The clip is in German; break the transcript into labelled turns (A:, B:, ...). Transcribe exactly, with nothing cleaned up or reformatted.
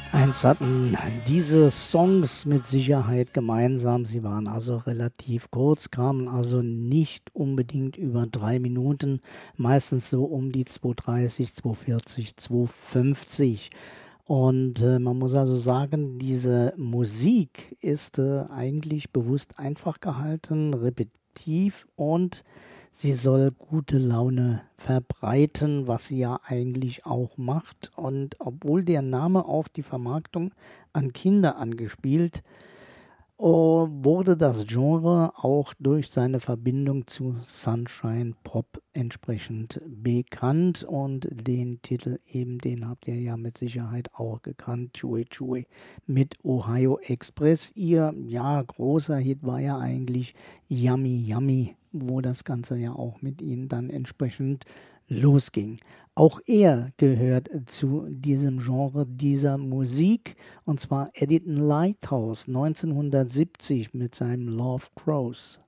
A: Eins hatten diese Songs mit Sicherheit gemeinsam. Sie waren also relativ kurz, kamen also nicht unbedingt über drei Minuten, meistens so um die zwei dreißig, zwei vierzig, zwei fünfzig. Und äh, man muss also sagen, diese Musik ist äh, eigentlich bewusst einfach gehalten, repetitiv und sie soll gute Laune verbreiten, was sie ja eigentlich auch macht. Und obwohl der Name auf die Vermarktung an Kinder angespielt, oh, wurde das Genre auch durch seine Verbindung zu Sunshine Pop entsprechend bekannt. Und den Titel eben, den habt ihr ja mit Sicherheit auch gekannt, Chewy Chewy mit Ohio Express. Ihr, ja, großer Hit war ja eigentlich Yummy Yummy, wo das Ganze ja auch mit ihnen dann entsprechend losging. Auch er gehört zu diesem Genre dieser Musik, und zwar Eddington Lighthouse neunzehnhundertsiebzig mit seinem Love Grows.